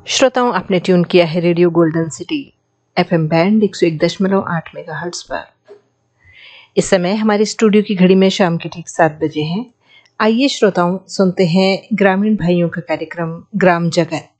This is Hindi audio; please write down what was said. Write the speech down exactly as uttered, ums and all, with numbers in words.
श्रोताओं, आपने ट्यून किया है radio golden city FM band एक सौ एक दशमलव आठ मेगाहर्ट्ज पर। इस समय हमारे स्टूडियो की घड़ी में शाम के ठीक सात बजे हैं। आइए श्रोताओं, सुनते हैं ग्रामीण भाइयों का कार्यक्रम ग्राम जगत।